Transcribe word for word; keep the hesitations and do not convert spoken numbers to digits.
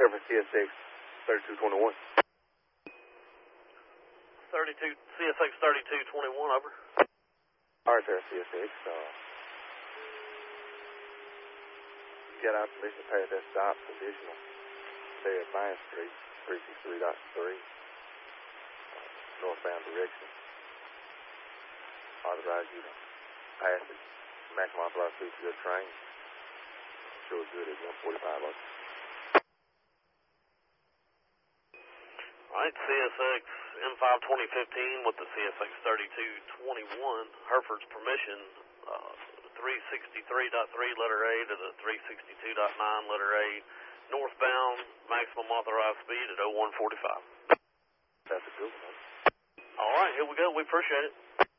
Hereford C S X thirty-two twenty-one. thirty-two, C S X thirty-two twenty-one, over. Alright, sir, C S X. Uh, get out permission to pass that stop conditional. Stay at Vine Street, three sixty-three point three, uh, northbound direction. Authorize you to pass it. Maximum authorized speed to your train. Show good at one forty-five. Alright, C S X M five twenty fifteen with the C S X thirty-two twenty-one, Hereford's permission, uh, three sixty-three point three letter A to the three sixty-two point nine letter A, northbound, maximum authorized speed at oh one forty-five. That's a good one. Alright, here we go, we appreciate it.